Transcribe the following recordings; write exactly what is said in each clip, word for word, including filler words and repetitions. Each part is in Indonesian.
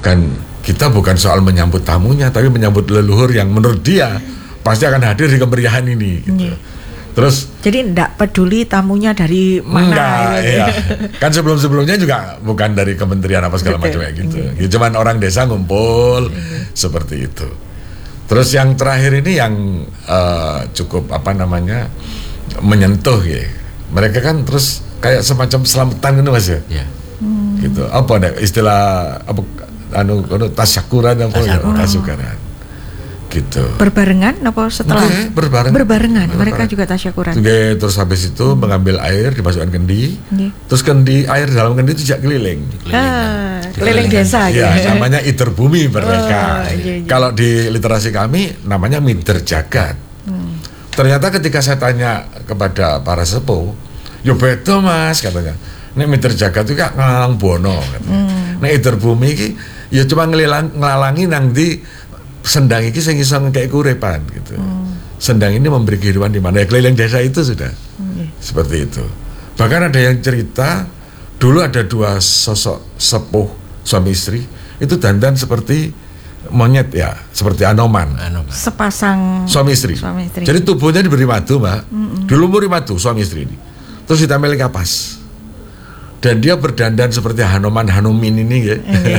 kan kita bukan soal menyambut tamunya, tapi menyambut leluhur yang menurut dia pasti akan hadir di kemeriahan ini gitu. Yeah. Terus jadi enggak peduli tamunya dari mana. Enggak, iya. Kan sebelum-sebelumnya juga bukan dari kementerian apa segala macam kayak gitu. Ya, cuman orang desa ngumpul seperti itu. Terus yang terakhir ini yang uh, cukup apa namanya menyentuh ya. Mereka kan terus kayak semacam selamatan gitu Mas ya. Yeah. Hmm. Gitu. Apa ada istilah apa anu anu tasyakuran apa ya? Tasyakuran. Gitu. Berbarengan apa setelah? Okay, berbarengan. Berbarengan. Mereka juga tasyakuran. Okay, terus habis itu hmm. mengambil air, dimasukkan kendi. Okay. Terus kendi air dalam kendi itu tidak keliling. Keliling, ah, keliling desa ya, gitu. Namanya iter bumi mereka. Oh, iya, iya. Kalau di literasi kami namanya mider jagat. Hmm. Ternyata ketika saya tanya kepada para sepuh, yo beto Mas katanya. Nek mider jagat itu kayak ngelalang bono katanya. Hmm. Nek iter bumi iki ya cuma ngelilang ngelalangi nang di sendang iki sing iso ngekek kurepan gitu. Hmm. Sendang ini memberi kehidupan di mana ya keliling desa itu sudah. Hmm. Seperti itu. Bahkan ada yang cerita dulu ada dua sosok sepuh suami istri itu dandan seperti monyet ya, seperti anoman. Anoman. Sepasang suami istri. Suami istri. Jadi tubuhnya diberi madu, Mbak. Hmm. Dulu muri madu suami istri ini. Terus ditempel kapas. Dan dia berdandan seperti Hanoman Hanumin ini ya.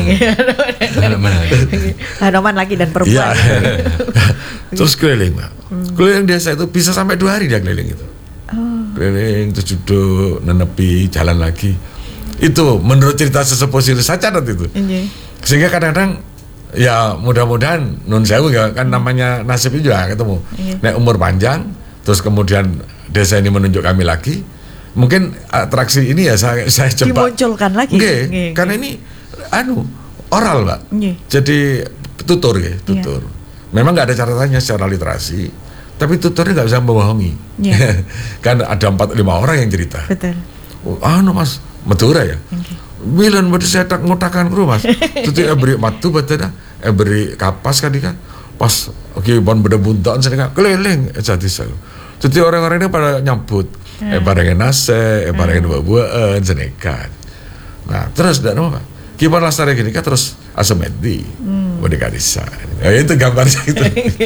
Hanoman laki dan perempuan. Ya. Terus keliling Mbak. Hmm. Keliling desa itu bisa sampai dua hari dia keliling itu. Oh. Keliling terus duduk, nenepi, jalan lagi. Itu menurut cerita sesepuh sini saya catat itu. Okay. Sehingga kadang-kadang ya mudah-mudahan nun sewu ya kan namanya nasib itu juga ketemu. Okay. Nek umur panjang terus kemudian desa ini menunjuk kami lagi. Mungkin atraksi ini ya saya saya coba dimunculkan lagi. Nggih, nggih, karena ini anu oral, Mbak. Nggih. Jadi tutur ya, tutur. Iya. Memang nggak ada catatannya secara literasi, tapi tuturnya nggak bisa membohongi. Iya. Kan ada empat lima orang yang cerita. Betul. Oh, anu Mas, Madura ya. Okay. Milan berarti saya tak ngotakan kru Mas. Tutu e beri matu batena, e beri kapas kan kan. Pas oke okay, bon beda buntaan saya keliling jadi saya. Tutu orang-orang ini pada nyambut. Hmm. Eh barangin nase, eh barangin hmm. buah-buahan, senekat. Nah terus dan apa? Kibar lastari gini kan terus asemedi, hmm. mau dikadisa. Ya itu gambarnya itu.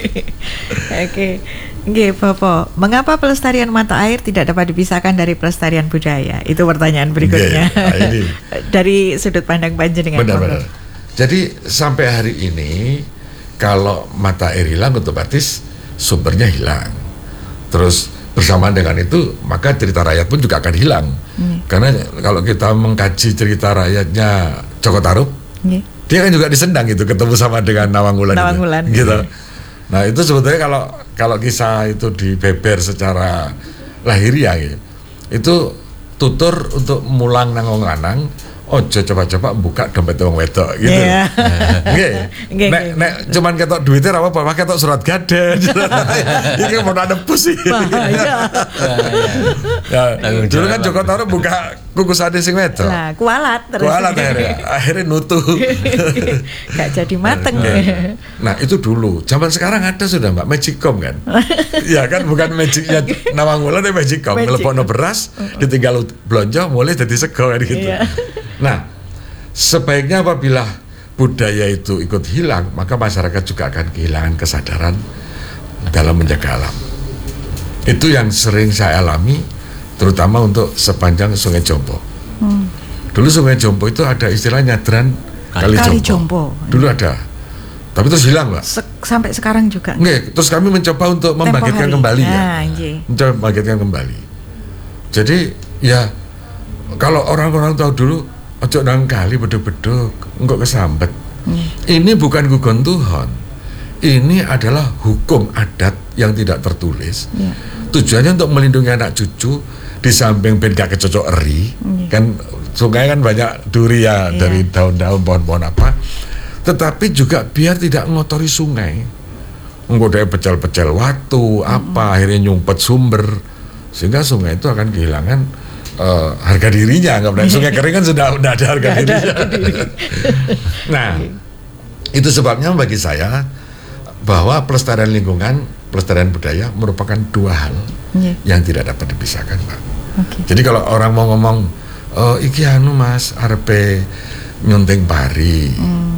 Oke, Nggih, Bapak. Mengapa pelestarian mata air tidak dapat dipisahkan dari pelestarian budaya? Itu pertanyaan berikutnya. Nah, ini. Dari sudut pandang panjenengan. Benar-benar. Jadi sampai hari ini kalau mata air hilang otomatis sumbernya hilang. Terus bersamaan dengan itu maka cerita rakyat pun juga akan hilang. Hmm. Karena kalau kita mengkaji cerita rakyatnya Joko Tarub, hmm. dia kan juga disendang gitu ketemu sama dengan Nawang Wulan, Nawang Wulan gitu. gitu. Nah itu sebetulnya kalau kalau kisah itu dibeber secara lahiriah gitu, itu tutur untuk mulang nang wong lanang. Ojo coba-coba buka dompet wong wedok gitu. Yeah. Nggih. Nek nek cuman ketok duitnya ora apa-apa, ketok surat gaden. Iki mau nebus sih. Bahaya. Ya, dulu kan Joko Tarub buka kukusane sing wedok. Lah, kualat terus. Kualat akhirnya, akhirnya nutuh. Gak jadi mateng. Nah, itu dulu. Zaman sekarang ada sudah Mbak Magicom kan. Ya kan bukan magicnya Nawang Wulan tapi Magicom. Ngelepono beras, ditinggal blonjo mulai jadi sego kan gitu. Nah, sebaiknya apabila budaya itu ikut hilang, maka masyarakat juga akan kehilangan kesadaran dalam menjaga alam. Itu yang sering saya alami, terutama untuk sepanjang Sungai Jompo. Hmm. Dulu Sungai Jompo itu ada istilah nyadran Kali, Kali Jompo. Dulu ada, tapi terus hilang, Mbak. Se- sampai sekarang juga. Nggak, terus kami mencoba untuk membangkitkan kembali ya, ah, mencoba membangkitkan kembali. Jadi ya kalau orang-orang tahu dulu. Ojo nang kali beduk-beduk, enggak kesambet. Hmm. Ini bukan gugon Tuhan. Ini adalah hukum adat yang tidak tertulis. Yeah. Tujuannya untuk melindungi anak cucu, di samping ben gak kecocok eri. Yeah. Kan sungai kan banyak duri ya, yeah. dari daun-daun pohon-pohon apa. Tetapi juga biar tidak ngotori sungai. Nggodai pecel-pecel watu, apa, hmm. akhirnya nyumpet sumber. Sehingga sungai itu akan kehilangan Uh, harga dirinya, nggak benar. Sungai kering kan sudah udah ada harga dirinya. Ada harga diri. Nah, itu sebabnya bagi saya bahwa pelestarian lingkungan, pelestarian budaya merupakan dua hal yeah. yang tidak dapat dipisahkan, Pak. Okay. Jadi kalau orang mau ngomong, oh, iki anu Mas, arepe nyunting pari. Hmm.